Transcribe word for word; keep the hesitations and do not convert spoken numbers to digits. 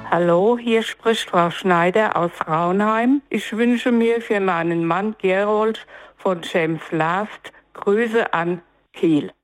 Hallo, hier spricht Frau Schneider aus Raunheim. Ich wünsche mir für meinen Mann Gerold von James Last Grüße an Kiel.